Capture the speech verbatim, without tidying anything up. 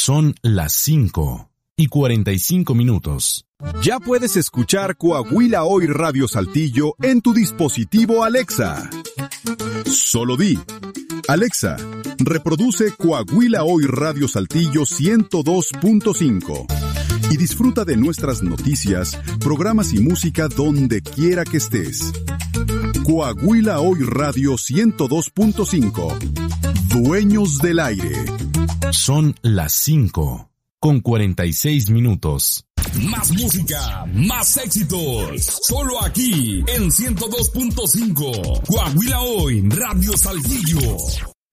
Son las cinco y cuarenta y cinco minutos. Ya puedes escuchar Coahuila Hoy Radio Saltillo en tu dispositivo Alexa. Solo di: Alexa, reproduce Coahuila Hoy Radio Saltillo ciento dos punto cinco y disfruta de nuestras noticias, programas y música donde quiera que estés. Coahuila Hoy Radio ciento dos punto cinco. Dueños del aire. Son las cinco con cuarenta y seis minutos. Más música, más éxitos. Solo aquí en ciento dos punto cinco. Coahuila Hoy Radio Saltillo.